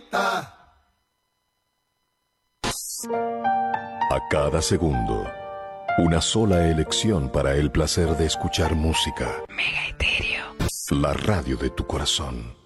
A cada segundo, una sola elección para el placer de escuchar música. Mega Estéreo. La radio de tu corazón.